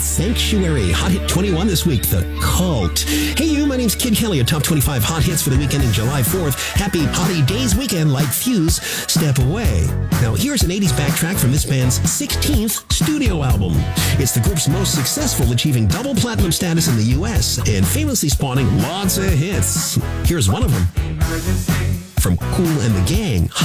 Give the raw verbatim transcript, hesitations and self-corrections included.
Sanctuary. Hot Hit twenty-one this week, The Cult. Hey you, my name's Kid Kelly, a top twenty-five hot hits for the weekend in July fourth. Happy Holiday Days weekend like Fuse, Step Away. Now here's an eighties backtrack from this band's sixteenth studio album. It's the group's most successful, achieving double platinum status in the U S and famously spawning lots of hits. Here's one of them from Kool and the Gang.